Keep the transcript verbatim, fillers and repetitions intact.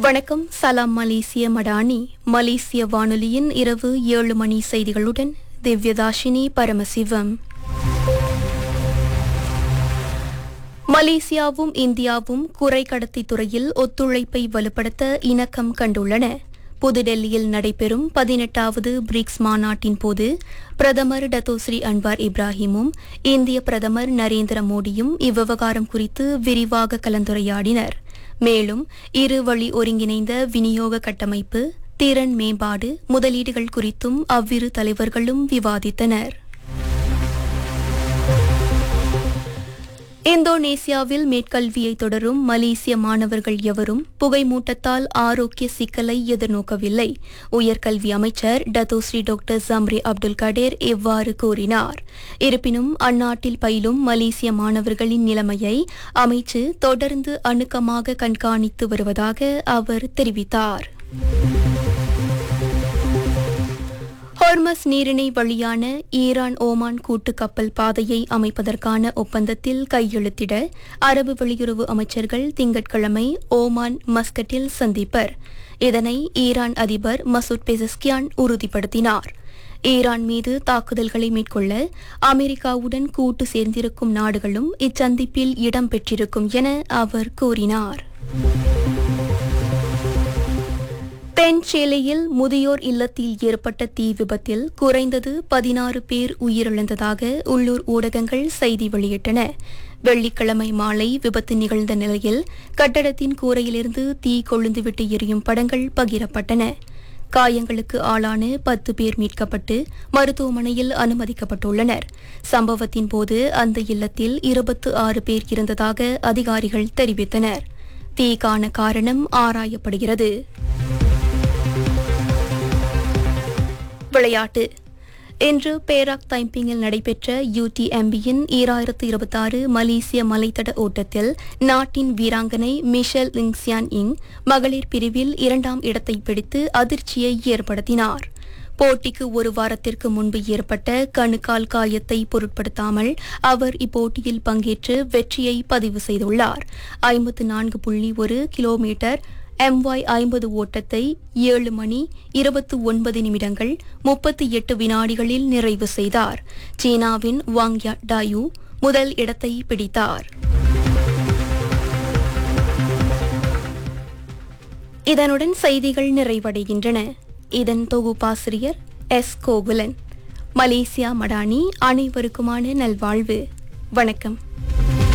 வணக்கம். சலாம் மலேசிய மடானி. மலேசிய வானொலியின் இரவு ஏழு மணி செய்திகளுடன் திவ்யதாஷினி பரமசிவம். மலேசியாவும் இந்தியாவும் குறை கடத்தி துறையில் ஒத்துழைப்பை வலுப்படுத்த இணக்கம் கண்டுள்ளன. புதுடெல்லியில் நடைபெறும் பதினெட்டாவது பிரிக்ஸ் மாநாட்டின் போது பிரதமர் டத்தோஸ்ரீ அன்வார் இப்ராஹிமும் இந்திய பிரதமர் நரேந்திர மோடியும் இவ்விவகாரம் குறித்து விரிவாக கலந்துரையாடினர். மேலும் இரு வழி ஒருங்கிணைந்த விநியோக கட்டமைப்பு, திறன் மேம்பாடு, முதலீடுகள் குறித்தும் அவ்விரு தலைவர்களும் விவாதித்தனர். இந்தோனேசியாவில் மேற்கல்வியை தொடரும் மலேசிய மாணவர்கள் எவரும் புகைமூட்டத்தால் ஆரோக்கிய சிக்கலை எதிர்நோக்கவில்லை. உயர்கல்வி அமைச்சர் டத்தோஸ்ரீ டாக்டர் ஜம்ரி அப்துல் கடேர் இவ்வாறு கூறினார். இருப்பினும் அந்நாட்டில் பயிலும் மலேசிய மாணவர்களின் நிலைமையை அமைச்சு தொடர்ந்து அணுக்கமாக கண்காணித்து வருவதாக அவர் தெரிவித்தார். ஹோர்மஸ் நீரிணை வழியான ஈரான் ஓமான் கூட்டு கப்பல் பாதையை அமைப்பதற்கான ஒப்பந்தத்தில் கையெழுத்திட அரபு வெளியுறவு அமைச்சர்கள் திங்கட்கிழமை ஓமான் மஸ்கட்டில் சந்திப்பர். இதனை ஈரான் அதிபர் மசூத் பெசஸ்கியான் உறுதிப்படுத்தினார். ஈரான் மீது தாக்குதல்களை மேற்கொள்ள அமெரிக்காவுடன் கூட்டு சேர்ந்திருக்கும் நாடுகளும் இச்சந்திப்பில் இடம்பெற்றிருக்கும் என அவர் கூறினார். தென் சேலையில் முதியோர் இல்லத்தில் ஏற்பட்ட தீ விபத்தில் குறைந்தது பதினாறு பேர் உயிரிழந்ததாக உள்ளூர் ஊடகங்கள் செய்தி வெளியிட்டன. வெள்ளிக்கிழமை மாலை விபத்து நிகழ்ந்த நிலையில் கட்டடத்தின் கூரையிலிருந்து தீ கொழுந்துவிட்டு எரியும் படங்கள் பகிரப்பட்டன. காயங்களுக்கு ஆளான பத்து பேர் மீட்கப்பட்டு மருத்துவமனையில் அனுமதிக்கப்பட்டுள்ளனர். சம்பவத்தின் போது அந்த இல்லத்தில் இருபத்து ஆறு பேர் இருந்ததாக அதிகாரிகள் தெரிவித்தனர். தீக்கான காரணம் ஆராயப்படுகிறது. விளையாட்டு. இன்று பேராக் தைம்பிங்கில் நடைபெற்ற யூடிஎம்பியின் ஈராயிரத்து இருபத்தாறு மலேசிய மலைத்தட ஓட்டத்தில் நாட்டின் வீராங்கனை மிஷல் லிங்சியான் இங் மகளிர் பிரிவில் இரண்டாம் இடத்தை பிடித்து அதிர்ச்சியை ஏற்படுத்தினார். போட்டிக்கு ஒரு வாரத்திற்கு முன்பு ஏற்பட்ட கணுக்கால் காயத்தை பொருட்படுத்தாமல் அவர் இப்போட்டியில் பங்கேற்று வெற்றியை பதிவு செய்துள்ளார். ஐம்பத்து நான்கு புள்ளி ஒரு கிலோமீட்டர் எம்ஒய் ஐம்பது ஓட்டத்தை ஏழு மணி இருபத்தி ஒன்பது நிமிடங்கள் முப்பத்தி எட்டு வினாடிகளில் நிறைவு செய்தார். சீனாவின் வாங் டாயூ முதல் இடத்தை பிடித்தார். இதனுடன் செய்திகள் நிறைவடைகின்றன. இதன் தொகுப்பாசிரியர் எஸ் கோகுலன். மலேசியா மடானி. அனைவருக்குமான நல்வாழ்வு. வணக்கம்.